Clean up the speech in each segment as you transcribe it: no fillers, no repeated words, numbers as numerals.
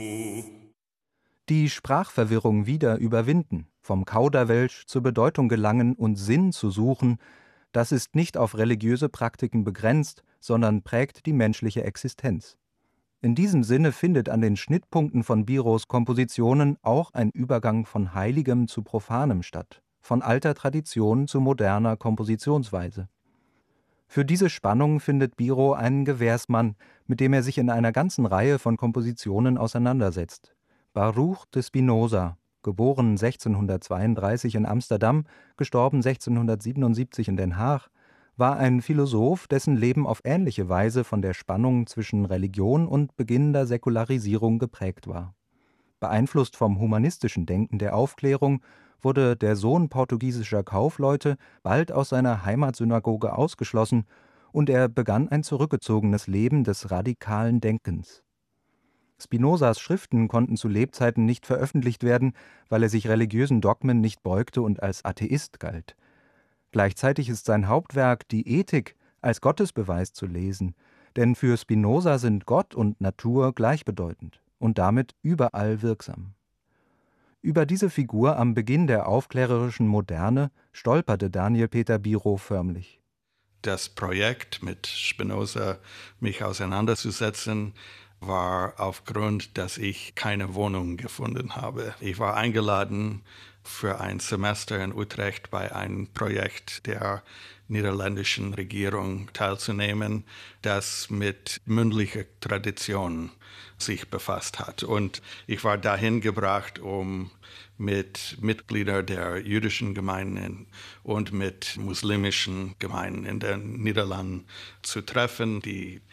Die Sprachverwirrung wieder überwinden, vom Kauderwelsch zur Bedeutung gelangen und Sinn zu suchen, das ist nicht auf religiöse Praktiken begrenzt, sondern prägt die menschliche Existenz. In diesem Sinne findet an den Schnittpunkten von Biros Kompositionen auch ein Übergang von Heiligem zu Profanem statt, von alter Tradition zu moderner Kompositionsweise. Für diese Spannung findet Biro einen Gewährsmann, mit dem er sich in einer ganzen Reihe von Kompositionen auseinandersetzt. Baruch de Spinoza, geboren 1632 in Amsterdam, gestorben 1677 in Den Haag, war ein Philosoph, dessen Leben auf ähnliche Weise von der Spannung zwischen Religion und beginnender Säkularisierung geprägt war. Beeinflusst vom humanistischen Denken der Aufklärung wurde der Sohn portugiesischer Kaufleute bald aus seiner Heimatsynagoge ausgeschlossen und er begann ein zurückgezogenes Leben des radikalen Denkens. Spinozas Schriften konnten zu Lebzeiten nicht veröffentlicht werden, weil er sich religiösen Dogmen nicht beugte und als Atheist galt. Gleichzeitig ist sein Hauptwerk Die Ethik als Gottesbeweis zu lesen, denn für Spinoza sind Gott und Natur gleichbedeutend und damit überall wirksam. Über diese Figur am Beginn der aufklärerischen Moderne stolperte Daniel Peter Biro förmlich. Das Projekt, mit Spinoza mich auseinanderzusetzen, war aufgrund, dass ich keine Wohnung gefunden habe. Ich war eingeladen für ein Semester in Utrecht bei einem Projekt der niederländischen Regierung teilzunehmen, das mit mündlicher Tradition sich befasst hat. Und ich war dahin gebracht, um mit Mitgliedern der jüdischen Gemeinden und mit muslimischen Gemeinden in den Niederlanden zu treffen, die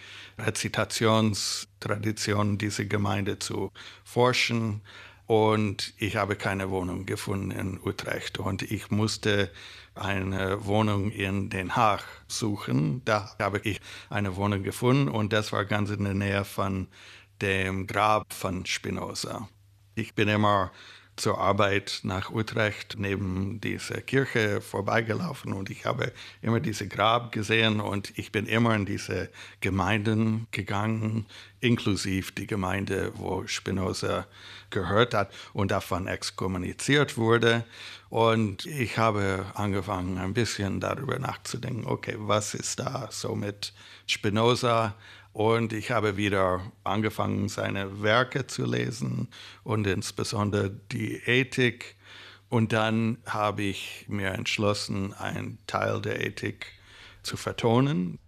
Rezitationstradition dieser Gemeinde zu forschen. Und ich habe keine Wohnung gefunden in Utrecht und ich musste eine Wohnung in Den Haag suchen. Da habe ich eine Wohnung gefunden und das war ganz in der Nähe von dem Grab von Spinoza. Ich bin immer zur Arbeit nach Utrecht neben dieser Kirche vorbeigelaufen und ich habe immer diese Grab gesehen und ich bin immer in diese Gemeinden gegangen, inklusive die Gemeinde, wo Spinoza gehört hat und davon exkommuniziert wurde. Und ich habe angefangen, ein bisschen darüber nachzudenken, okay, was ist da so mit Spinoza? Und ich habe wieder angefangen, seine Werke zu lesen und insbesondere die Ethik. Und dann habe ich mir entschlossen, einen Teil der Ethik zu vertonen.